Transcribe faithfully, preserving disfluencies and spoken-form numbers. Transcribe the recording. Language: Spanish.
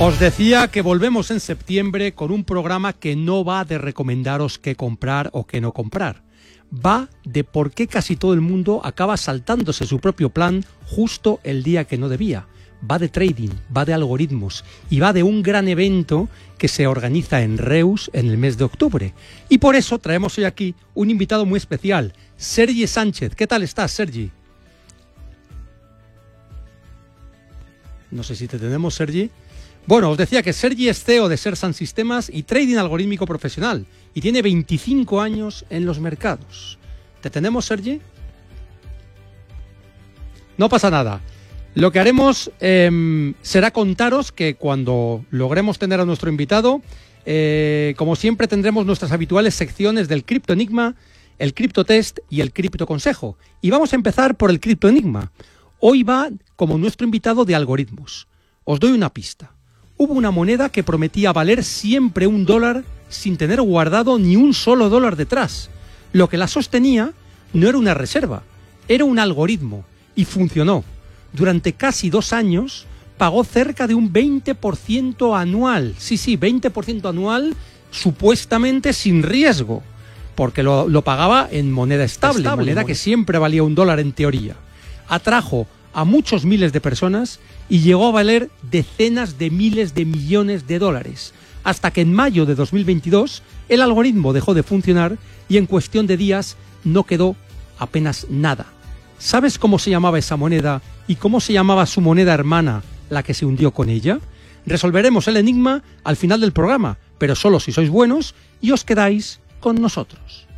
Os decía que volvemos en septiembre con un programa que no va de recomendaros qué comprar o qué no comprar. Va de por qué casi todo el mundo acaba saltándose su propio plan justo el día que no debía. Va de trading, va de algoritmos y va de un gran evento que se organiza en Reus en el mes de octubre. Y por eso traemos hoy aquí un invitado muy especial, Sergi Sánchez. ¿Qué tal estás, Sergi? No sé si te tenemos, Sergi. Bueno, os decía que Sergi es C E O de Sersan Sistemas y trading algorítmico profesional y tiene veinticinco años en los mercados. ¿Te tenemos, Sergi? No pasa nada. Lo que haremos eh, será contaros que cuando logremos tener a nuestro invitado, eh, como siempre tendremos nuestras habituales secciones del Cripto Enigma, el Cripto Test y el Cripto Consejo. Y vamos a empezar por el Cripto Enigma. Hoy va como nuestro invitado de algoritmos. Os doy una pista. Hubo una moneda que prometía valer siempre un dólar sin tener guardado ni un solo dólar detrás. Lo que la sostenía no era una reserva, era un algoritmo y funcionó. Durante casi dos años pagó cerca de un veinte por ciento anual. Sí, sí, veinte por ciento anual supuestamente sin riesgo, porque lo, lo pagaba en moneda estable, estable moneda que siempre valía un dólar en teoría. Atrajo a muchos miles de personas y llegó a valer decenas de miles de millones de dólares, hasta que en mayo de dos mil veintidós el algoritmo dejó de funcionar y en cuestión de días no quedó apenas nada. ¿Sabes cómo se llamaba esa moneda y cómo se llamaba su moneda hermana, la que se hundió con ella? Resolveremos el enigma al final del programa, pero solo si sois buenos y os quedáis con nosotros.